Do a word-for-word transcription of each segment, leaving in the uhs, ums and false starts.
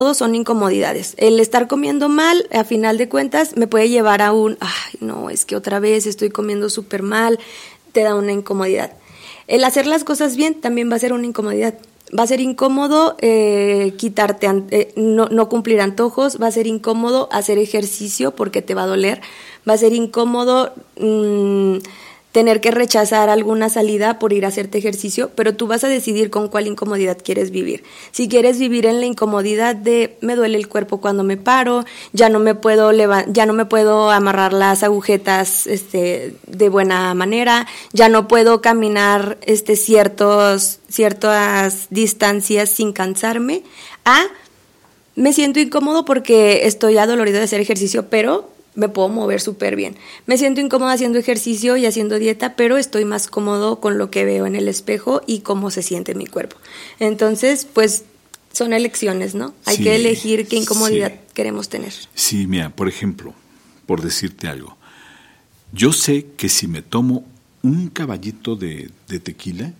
Todos son incomodidades. El estar comiendo mal, a final de cuentas, me puede llevar a un, ay, no, es que otra vez estoy comiendo súper mal, te da una incomodidad. El hacer las cosas bien también va a ser una incomodidad. Va a ser incómodo eh, quitarte, eh, no, no cumplir antojos, va a ser incómodo hacer ejercicio porque te va a doler, va a ser incómodo mmm, tener que rechazar alguna salida por ir a hacerte ejercicio, pero tú vas a decidir con cuál incomodidad quieres vivir. Si quieres vivir en la incomodidad de me duele el cuerpo cuando me paro, ya no me puedo leva- ya no me puedo amarrar las agujetas este, de buena manera, ya no puedo caminar este, ciertos, ciertas distancias sin cansarme, a me siento incómodo porque estoy adolorido de hacer ejercicio, pero me puedo mover súper bien. Me siento incómoda haciendo ejercicio y haciendo dieta, pero estoy más cómodo con lo que veo en el espejo y cómo se siente mi cuerpo. Entonces, pues, son elecciones, ¿no? Hay sí, que elegir qué incomodidad sí. queremos tener. Sí, mira, por ejemplo, por decirte algo, yo sé que si me tomo un caballito de, de tequila,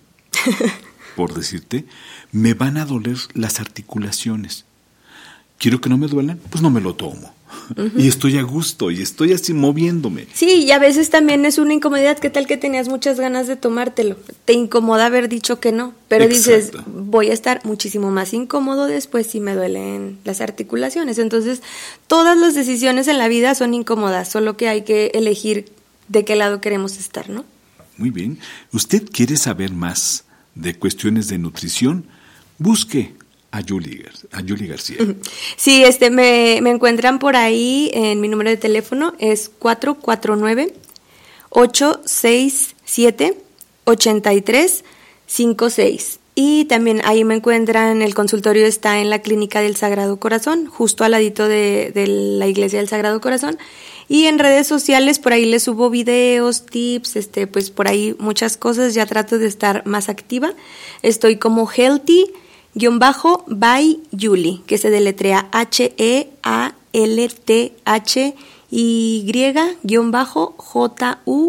por decirte, me van a doler las articulaciones. ¿Quiero que no me duelan? Pues no me lo tomo. Uh-huh. Y estoy a gusto, y estoy así moviéndome. Sí, y a veces también es una incomodidad. ¿Qué tal que tenías muchas ganas de tomártelo? Te incomoda haber dicho que no, pero Exacto. dices, voy a estar muchísimo más incómodo después si me duelen las articulaciones. Entonces, todas las decisiones en la vida son incómodas, solo que hay que elegir de qué lado queremos estar, ¿no? Muy bien. ¿Usted quiere saber más de cuestiones de nutrición? Busque a Yuli, a Yuli García. Sí, este, me, me encuentran por ahí en mi número de teléfono, es cuatro cuatro nueve, ocho seis siete, ocho tres cinco seis. Y también ahí me encuentran, el consultorio está en la Clínica del Sagrado Corazón, justo al ladito de, de la Iglesia del Sagrado Corazón. Y en redes sociales, por ahí les subo videos, tips, este, pues por ahí muchas cosas, ya trato de estar más activa. Estoy como Healthy guión bajo by Yuli, que se deletrea H E A L T H Y guión bajo J U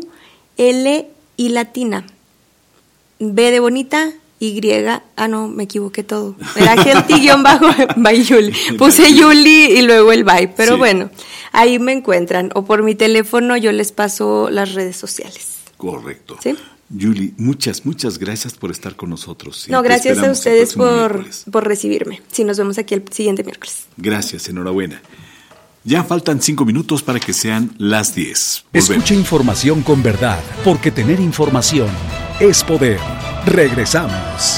L y latina. B de bonita, Y, ah no, me equivoqué todo. Era Healthy guión bajo by Yuli. Puse Yuli y luego el by, pero sí. Bueno, ahí me encuentran. O por mi teléfono yo les paso las redes sociales. Correcto. ¿Sí? Yuli, muchas, muchas gracias por estar con nosotros. No, gracias a ustedes por, por recibirme. Sí, nos vemos aquí el siguiente miércoles. Gracias, enhorabuena. Ya faltan cinco minutos para que sean las diez. Escuche información con verdad, porque tener información es poder. Regresamos.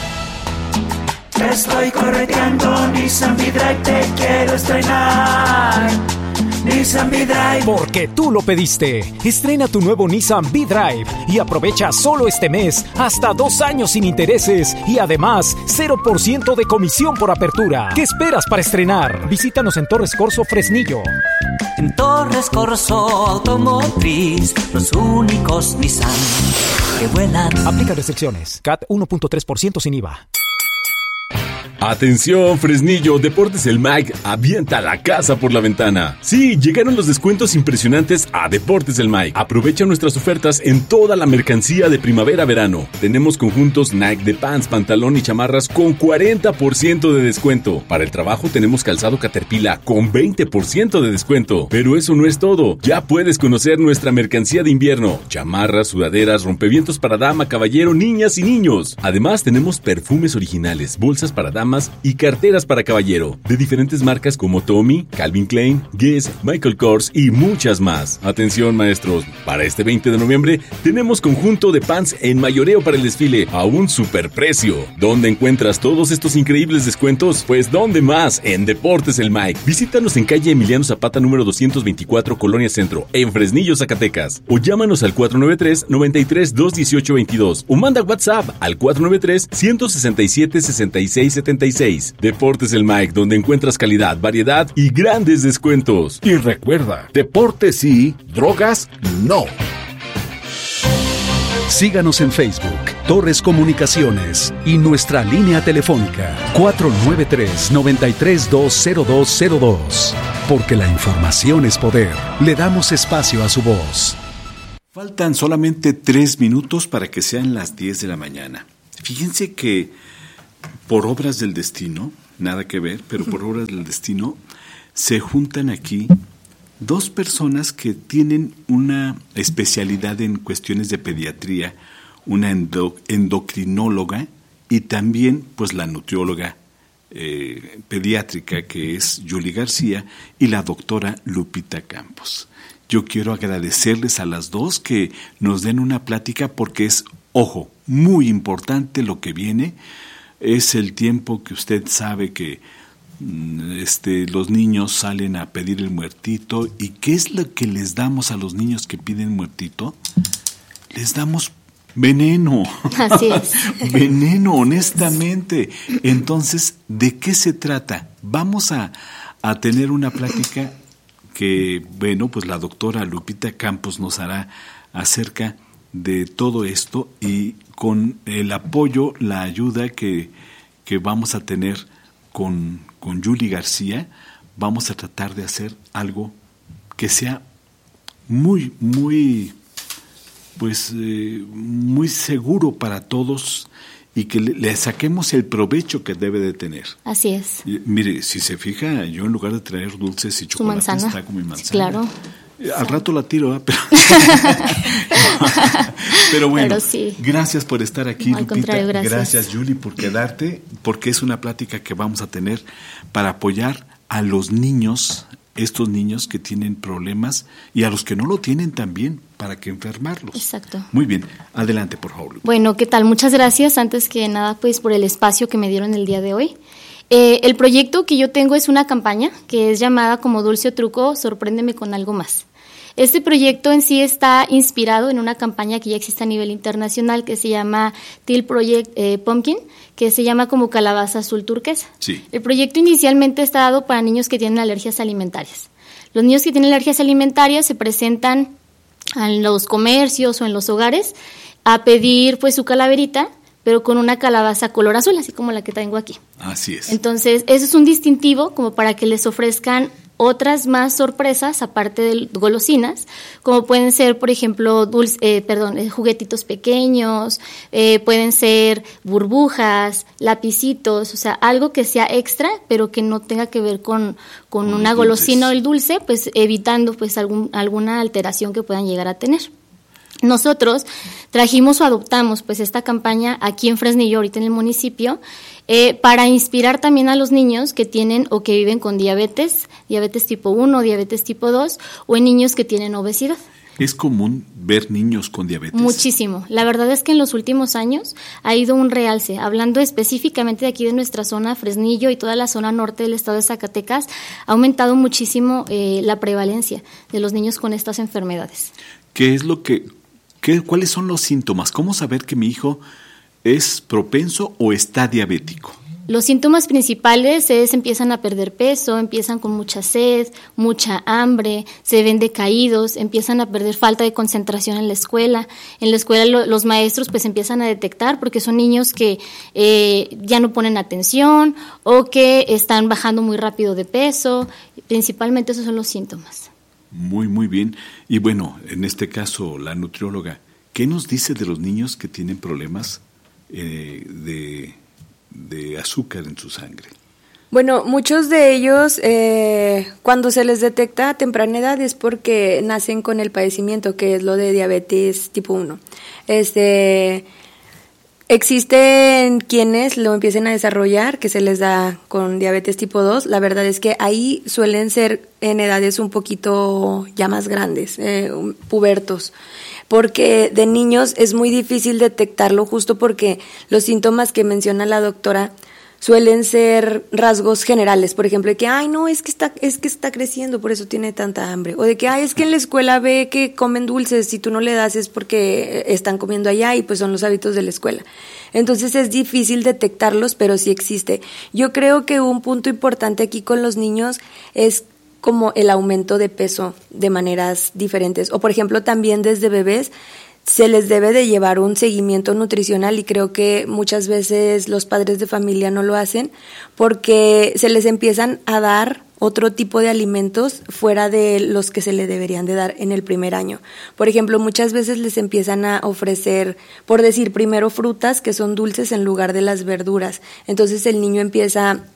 Estoy correteando Nissan V-Drive, te quiero estrenar. Nissan V-Drive. Porque tú lo pediste. Estrena tu nuevo Nissan V-Drive y aprovecha solo este mes hasta dos años sin intereses y además cero por ciento de comisión por apertura. ¿Qué esperas para estrenar? Visítanos en Torres Corso, Fresnillo. En Torres Corso Automotriz, los únicos Nissan que vuelan. Aplica restricciones. C A T uno punto tres por ciento sin I V A. Atención, Fresnillo, Deportes El Mike avienta la casa por la ventana. Sí, llegaron los descuentos impresionantes a Deportes El Mike. Aprovecha nuestras ofertas en toda la mercancía de primavera-verano. Tenemos conjuntos Nike de pants, pantalón y chamarras con cuarenta por ciento de descuento. Para el trabajo tenemos calzado Caterpillar con veinte por ciento de descuento. Pero eso no es todo. Ya puedes conocer nuestra mercancía de invierno. Chamarras, sudaderas, rompevientos para dama, caballero, niñas y niños. Además tenemos perfumes originales, bolsas para dama y carteras para caballero, de diferentes marcas como Tommy, Calvin Klein, Guess, Michael Kors y muchas más. Atención, maestros, para este veinte de noviembre tenemos conjunto de pants en mayoreo para el desfile a un superprecio. ¿Dónde encuentras todos estos increíbles descuentos? Pues ¿dónde más? En Deportes El Mike. Visítanos en calle Emiliano Zapata número doscientos veinticuatro, Colonia Centro, en Fresnillo, Zacatecas. O llámanos al cuatro nueve tres, nueve tres, dos uno ocho, veintidós o manda WhatsApp al cuatro nueve tres, uno seis siete, seis seis setenta y seis. Deportes El Mike, donde encuentras calidad, variedad y grandes descuentos. Y recuerda, deportes sí, drogas no. Síganos en Facebook, Torres Comunicaciones y nuestra línea telefónica cuatro nueve tres, nueve tres dos, cero dos cero dos. Porque la información es poder. Le damos espacio a su voz. Faltan solamente tres minutos para que sean las diez de la mañana. Fíjense que por obras del destino, nada que ver, pero por obras del destino, se juntan aquí dos personas que tienen una especialidad en cuestiones de pediatría, una endo, endocrinóloga y también pues la nutrióloga eh, pediátrica, que es Julie García, y la doctora Lupita Campos. Yo quiero agradecerles a las dos que nos den una plática porque es, ojo, muy importante lo que viene. Es el tiempo que usted sabe que este, los niños salen a pedir el muertito. ¿Y qué es lo que les damos a los niños que piden muertito? Les damos veneno. Así es. Veneno, honestamente. Entonces, ¿de qué se trata? Vamos a, a tener una plática que, bueno, pues la doctora Lupita Campos nos hará acerca de todo esto y con el apoyo, la ayuda que, que vamos a tener con, con Julie García, vamos a tratar de hacer algo que sea muy, muy, pues, eh, muy seguro para todos y que le, le saquemos el provecho que debe de tener. Así es. Y, mire, si se fija, yo en lugar de traer dulces y chocolates, traigo mi manzana. Claro. Al rato la tiro, ¿eh? pero, pero bueno, pero sí. Gracias por estar aquí, no, al Lupita. Gracias. Gracias, Julie, por quedarte, porque es una plática que vamos a tener para apoyar a los niños, estos niños que tienen problemas y a los que no lo tienen también, para que enfermarlos. Exacto. Muy bien, adelante, por favor, Lupita. Bueno, ¿qué tal? Muchas gracias, antes que nada, pues, por el espacio que me dieron el día de hoy. Eh, el proyecto que yo tengo es una campaña que es llamada como Dulce o Truco, Sorpréndeme con algo más. Este proyecto en sí está inspirado en una campaña que ya existe a nivel internacional que se llama Teal Project eh, Pumpkin, que se llama como calabaza azul turquesa. Sí. El proyecto inicialmente está dado para niños que tienen alergias alimentarias. Los niños que tienen alergias alimentarias se presentan en los comercios o en los hogares a pedir pues su calaverita, pero con una calabaza color azul, así como la que tengo aquí. Así es. Entonces, eso es un distintivo como para que les ofrezcan otras más sorpresas, aparte de golosinas, como pueden ser, por ejemplo, dulce, eh, perdón, eh, juguetitos pequeños, eh, pueden ser burbujas, lapicitos, o sea, algo que sea extra, pero que no tenga que ver con, con una golosina o el dulce, pues evitando pues algún, alguna alteración que puedan llegar a tener. Nosotros trajimos o adoptamos pues esta campaña aquí en Fresnillo, ahorita en el municipio, eh, para inspirar también a los niños que tienen o que viven con diabetes, diabetes tipo uno, diabetes tipo dos, o en niños que tienen obesidad. ¿Es común ver niños con diabetes? Muchísimo. La verdad es que en los últimos años ha ido un realce. Hablando específicamente de aquí de nuestra zona, Fresnillo y toda la zona norte del estado de Zacatecas, ha aumentado muchísimo eh, la prevalencia de los niños con estas enfermedades. ¿Qué es lo que, qué, cuáles son los síntomas? ¿Cómo saber que mi hijo es propenso o está diabético? Los síntomas principales es empiezan a perder peso, empiezan con mucha sed, mucha hambre, se ven decaídos, empiezan a perder falta de concentración en la escuela. En la escuela lo, los maestros pues empiezan a detectar porque son niños que eh, ya no ponen atención o que están bajando muy rápido de peso. Principalmente esos son los síntomas. Muy, muy bien. Y bueno, en este caso, la nutrióloga, ¿qué nos dice de los niños que tienen problemas eh, de... de azúcar en su sangre? Bueno, muchos de ellos eh, cuando se les detecta a temprana edad es porque nacen con el padecimiento, que es lo de diabetes tipo uno. Este, existen quienes lo empiecen a desarrollar, que se les da con diabetes tipo dos. La verdad es que ahí suelen ser en edades un poquito ya más grandes, eh, pubertos. Porque de niños es muy difícil detectarlo justo porque los síntomas que menciona la doctora suelen ser rasgos generales, por ejemplo, de que, ay, no, es que está es que está creciendo, por eso tiene tanta hambre, o de que, ay, es que en la escuela ve que comen dulces, si tú no le das es porque están comiendo allá y pues son los hábitos de la escuela. Entonces es difícil detectarlos, pero sí existe. Yo creo que un punto importante aquí con los niños es como el aumento de peso de maneras diferentes. O, por ejemplo, también desde bebés se les debe de llevar un seguimiento nutricional y creo que muchas veces los padres de familia no lo hacen porque se les empiezan a dar otro tipo de alimentos fuera de los que se le deberían de dar en el primer año. Por ejemplo, muchas veces les empiezan a ofrecer, por decir, primero frutas que son dulces en lugar de las verduras. Entonces el niño empieza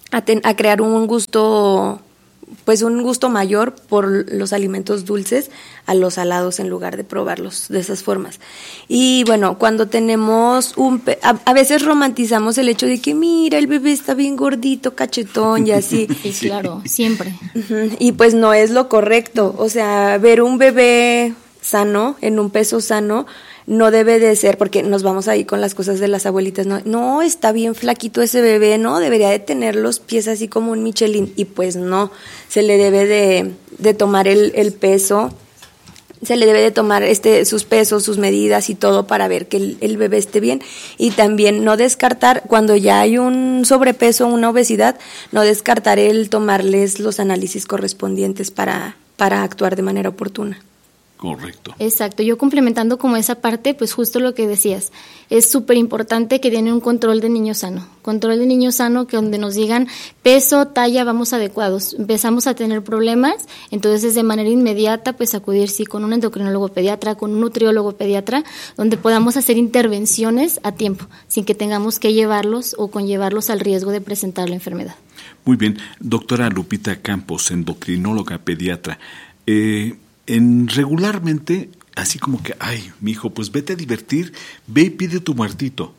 a, ten, a crear un gusto, pues un gusto mayor por los alimentos dulces a los salados en lugar de probarlos de esas formas. Y bueno, cuando tenemos un... Pe- a, a veces romantizamos el hecho de que mira, el bebé está bien gordito, cachetón y así. Sí, claro, siempre. Uh-huh. Y pues no es lo correcto. O sea, ver un bebé sano, en un peso sano, no debe de ser, porque nos vamos ahí con las cosas de las abuelitas, no, no, está bien flaquito ese bebé, no, debería de tener los pies así como un Michelin, y pues no, se le debe de, de tomar el, el peso, se le debe de tomar este sus pesos, sus medidas y todo para ver que el, el bebé esté bien, y también no descartar, cuando ya hay un sobrepeso, una obesidad, no descartar el tomarles los análisis correspondientes para, para actuar de manera oportuna. Correcto. Exacto, yo complementando como esa parte, pues justo lo que decías, es súper importante que tiene un control de niño sano, control de niño sano que donde nos digan peso, talla, vamos adecuados, empezamos a tener problemas, entonces de manera inmediata pues acudir sí con un endocrinólogo pediatra, con un nutriólogo pediatra, donde podamos hacer intervenciones a tiempo, sin que tengamos que llevarlos o conllevarlos al riesgo de presentar la enfermedad. Muy bien, doctora Lupita Campos, endocrinóloga pediatra, eh, En regularmente, así como que, ay, mijo, pues vete a divertir, ve y pide tu muertito.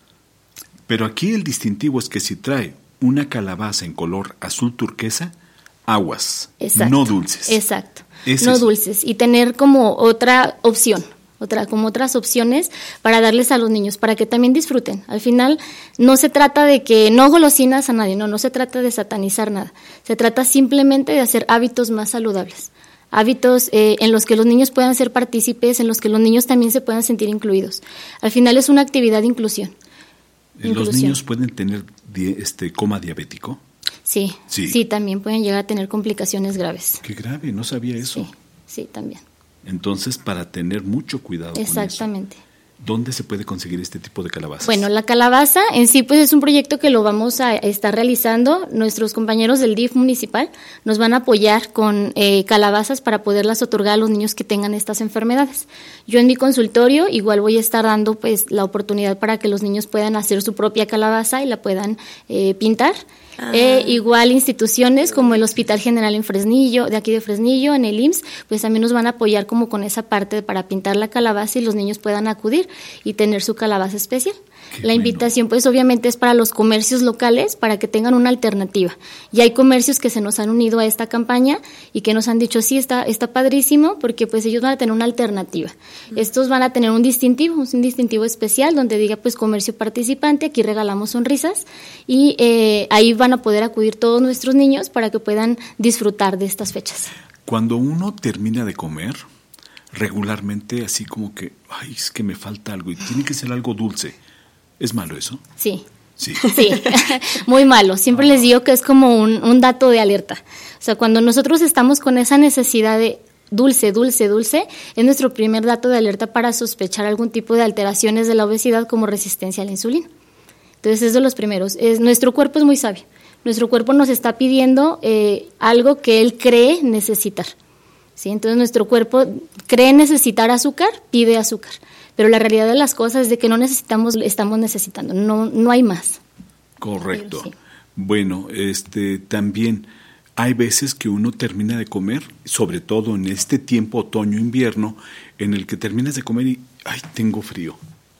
Pero aquí el distintivo es que si trae una calabaza en color azul turquesa, aguas, exacto, no dulces. Exacto, es no eso. dulces. Y tener como otra opción, otra, como otras opciones para darles a los niños, para que también disfruten. Al final no se trata de que no golosinas a nadie, no, no se trata de satanizar nada. Se trata simplemente de hacer hábitos más saludables. Hábitos eh, en los que los niños puedan ser partícipes, en los que los niños también se puedan sentir incluidos. Al final es una actividad de inclusión. ¿Los inclusión. niños pueden tener di- este coma diabético? Sí, sí, sí, también pueden llegar a tener complicaciones graves. Qué grave, no sabía eso. Sí, sí, también. Entonces, para tener mucho cuidado con eso. Exactamente. ¿Dónde se puede conseguir este tipo de calabazas? Bueno, la calabaza en sí pues es un proyecto que lo vamos a estar realizando. Nuestros compañeros del D I F municipal nos van a apoyar con eh, calabazas para poderlas otorgar a los niños que tengan estas enfermedades. Yo en mi consultorio igual voy a estar dando pues la oportunidad para que los niños puedan hacer su propia calabaza y la puedan eh, pintar. Ah. Eh, igual instituciones como el Hospital General en Fresnillo, de aquí de Fresnillo, en el I M S S, pues también nos van a apoyar como con esa parte para pintar la calabaza y los niños puedan acudir y tener su calabaza especial. Qué la bueno. Invitación pues obviamente es para los comercios locales para que tengan una alternativa. Y hay comercios que se nos han unido a esta campaña y que nos han dicho sí, está, está padrísimo porque pues ellos van a tener una alternativa. Mm. Estos van a tener un distintivo, un distintivo especial donde diga pues comercio participante, aquí regalamos sonrisas y eh, ahí van a poder acudir todos nuestros niños para que puedan disfrutar de estas fechas. Cuando uno termina de comer, regularmente así como que, ay, es que me falta algo y tiene que ser algo dulce. ¿Es malo eso? Sí. Sí. Sí, muy malo. Siempre les digo que es como un, un dato de alerta. O sea, cuando nosotros estamos con esa necesidad de dulce, dulce, dulce, es nuestro primer dato de alerta para sospechar algún tipo de alteraciones de la obesidad como resistencia a la insulina. Entonces es de los primeros. Es, nuestro cuerpo es muy sabio. Nuestro cuerpo nos está pidiendo eh, algo que él cree necesitar. ¿Sí? Entonces nuestro cuerpo cree necesitar azúcar, pide azúcar. Pero la realidad de las cosas es de que no necesitamos, estamos necesitando, no, no hay más. Correcto. Sí. Bueno, este también hay veces que uno termina de comer, sobre todo en este tiempo otoño-invierno, en el que terminas de comer y, ay, tengo frío.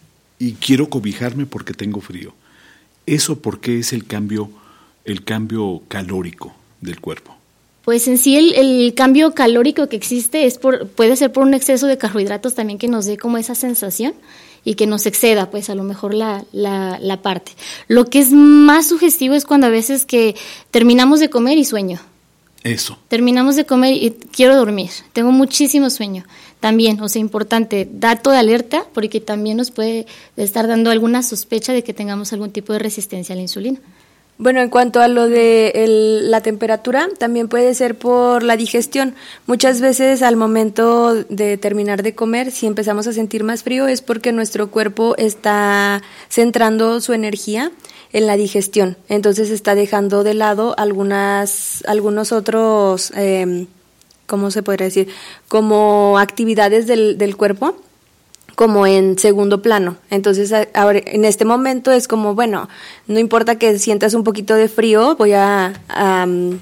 Y quiero cobijarme porque tengo frío. ¿Eso por qué es el cambio, el cambio calórico del cuerpo? Pues en sí el, el cambio calórico que existe es por, puede ser por un exceso de carbohidratos también que nos dé como esa sensación y que nos exceda pues a lo mejor la, la, la parte. Lo que es más sugestivo es cuando a veces que terminamos de comer y sueño. Eso. Terminamos de comer y quiero dormir, tengo muchísimo sueño. También, o sea, importante, dato de alerta porque también nos puede estar dando alguna sospecha de que tengamos algún tipo de resistencia a la insulina. Bueno, en cuanto a lo de el, la temperatura, también puede ser por la digestión. Muchas veces al momento de terminar de comer, si empezamos a sentir más frío, es porque nuestro cuerpo está centrando su energía en la digestión. Entonces está dejando de lado algunas, algunos otros, eh, ¿cómo se podría decir? Como actividades del, del cuerpo como en segundo plano. Entonces, ahora, en este momento es como, bueno, no importa que sientas un poquito de frío, voy a, a